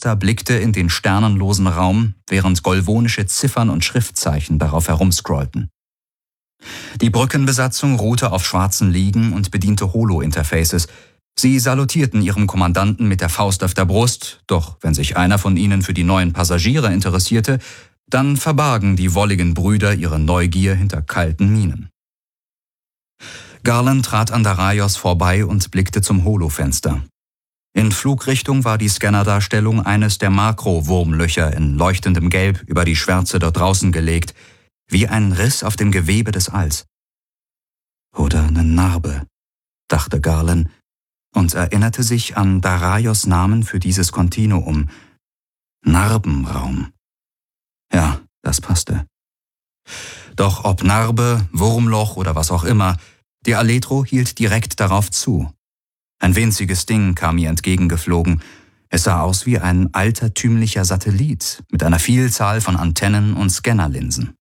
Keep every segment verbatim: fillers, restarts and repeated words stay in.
Holofenster blickte in den sternenlosen Raum, während golvonische Ziffern und Schriftzeichen darauf herumscrollten. Die Brückenbesatzung ruhte auf schwarzen Liegen und bediente Holo-Interfaces. Sie salutierten ihrem Kommandanten mit der Faust auf der Brust, doch wenn sich einer von ihnen für die neuen Passagiere interessierte, dann verbargen die wolligen Brüder ihre Neugier hinter kalten Mienen. Garland trat an Daraios vorbei und blickte zum Holofenster. In Flugrichtung war die Scannerdarstellung eines der Makro-Wurmlöcher in leuchtendem Gelb über die Schwärze dort draußen gelegt, wie ein Riss auf dem Gewebe des Alls. Oder eine Narbe, dachte Garland und erinnerte sich an Daraios Namen für dieses Kontinuum. Narbenraum. Ja, das passte. Doch ob Narbe, Wurmloch oder was auch immer, die Aletro hielt direkt darauf zu. Ein winziges Ding kam ihr entgegengeflogen. Es sah aus wie ein altertümlicher Satellit mit einer Vielzahl von Antennen und Scannerlinsen.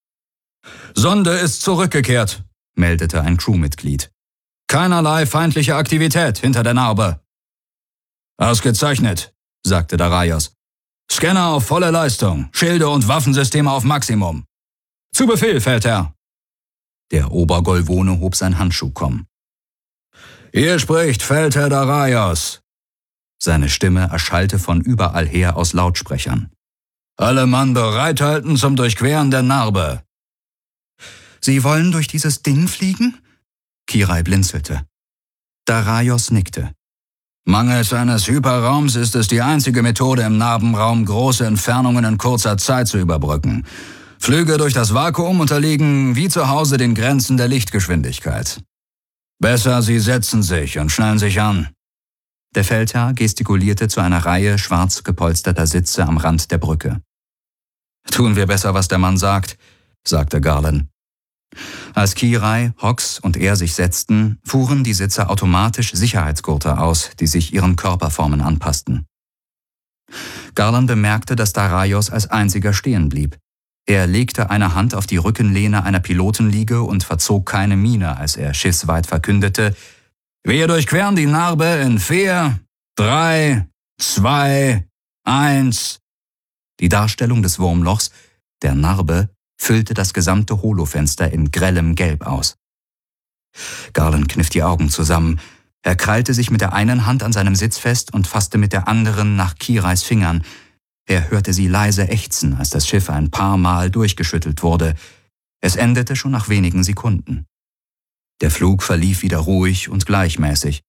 »Sonde ist zurückgekehrt«, meldete ein Crewmitglied. »Keinerlei feindliche Aktivität hinter der Narbe.« »Ausgezeichnet«, sagte Daraios. »Scanner auf volle Leistung, Schilde und Waffensysteme auf Maximum. Zu Befehl, Feldherr.« Der Obergolvone hob sein Handschuhkomm. »Hier spricht Feldherr Daraios.« Seine Stimme erschallte von überall her aus Lautsprechern. »Alle Mann bereithalten zum Durchqueren der Narbe.« »Sie wollen durch dieses Ding fliegen?« Kirai blinzelte. Daraios nickte. »Mangels eines Hyperraums ist es die einzige Methode im Narbenraum, große Entfernungen in kurzer Zeit zu überbrücken. Flüge durch das Vakuum unterliegen wie zu Hause den Grenzen der Lichtgeschwindigkeit. Besser, Sie setzen sich und schnallen sich an.« Der Feldherr gestikulierte zu einer Reihe schwarz gepolsterter Sitze am Rand der Brücke. »Tun wir besser, was der Mann sagt«, sagte Garland. Als Kirai, Hox und er sich setzten, fuhren die Sitze automatisch Sicherheitsgurte aus, die sich ihren Körperformen anpassten. Garland bemerkte, dass Daraios als einziger stehen blieb. Er legte eine Hand auf die Rückenlehne einer Pilotenliege und verzog keine Miene, als er schiffsweit verkündete: »Wir durchqueren die Narbe in vier, drei, zwei, eins.« Die Darstellung des Wurmlochs, der Narbe, füllte das gesamte Holofenster in grellem Gelb aus. Garland kniff die Augen zusammen. Er krallte sich mit der einen Hand an seinem Sitz fest und fasste mit der anderen nach Kirais Fingern. Er hörte sie leise ächzen, als das Schiff ein paar Mal durchgeschüttelt wurde. Es endete schon nach wenigen Sekunden. Der Flug verlief wieder ruhig und gleichmäßig.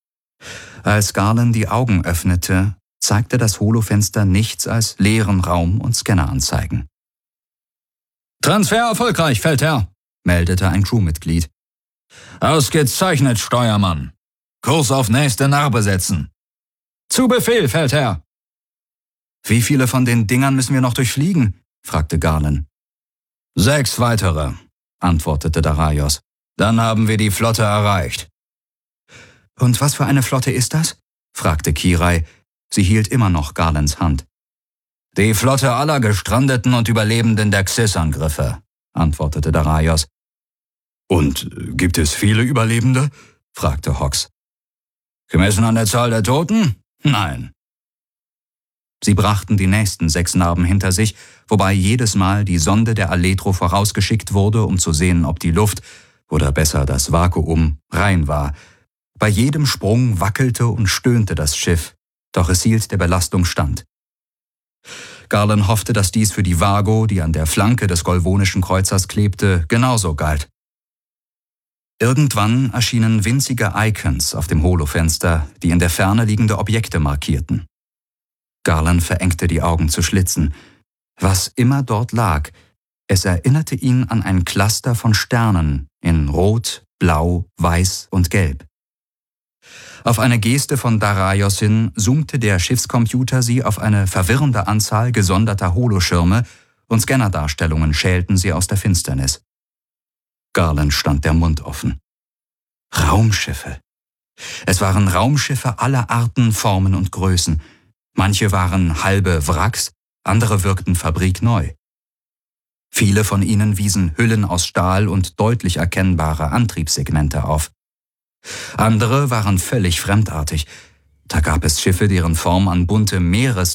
Als Garland die Augen öffnete, zeigte das Holofenster nichts als leeren Raum und Scanneranzeigen. »Transfer erfolgreich, Feldherr«, meldete ein Crewmitglied. »Ausgezeichnet, Steuermann. Kurs auf nächste Narbe setzen.« »Zu Befehl, Feldherr.« »Wie viele von den Dingern müssen wir noch durchfliegen?« fragte Garland. »Sechs weitere«, antwortete Daraios. »Dann haben wir die Flotte erreicht.« »Und was für eine Flotte ist das?« fragte Kirai. Sie hielt immer noch Garlands Hand. »Die Flotte aller Gestrandeten und Überlebenden der Xys-Angriffe«, antwortete Daraios. »Und gibt es viele Überlebende?« fragte Hox. »Gemessen an der Zahl der Toten? Nein.« Sie brachten die nächsten sechs Narben hinter sich, wobei jedes Mal die Sonde der Aletro vorausgeschickt wurde, um zu sehen, ob die Luft, oder besser das Vakuum, rein war. Bei jedem Sprung wackelte und stöhnte das Schiff, doch es hielt der Belastung stand. Garland hoffte, dass dies für die Vago, die an der Flanke des golvonischen Kreuzers klebte, genauso galt. Irgendwann erschienen winzige Icons auf dem Holofenster, die in der Ferne liegende Objekte markierten. Garland verengte die Augen zu Schlitzen. Was immer dort lag, es erinnerte ihn an ein Cluster von Sternen in Rot, Blau, Weiß und Gelb. Auf eine Geste von Daraios hin zoomte der Schiffscomputer sie auf eine verwirrende Anzahl gesonderter Holoschirme und Scannerdarstellungen schälten sie aus der Finsternis. Garland stand der Mund offen. Raumschiffe. Es waren Raumschiffe aller Arten, Formen und Größen. Manche waren halbe Wracks, andere wirkten fabrikneu. Viele von ihnen wiesen Hüllen aus Stahl und deutlich erkennbare Antriebssegmente auf. Andere waren völlig fremdartig. Da gab es Schiffe, deren Form an bunte Meeres-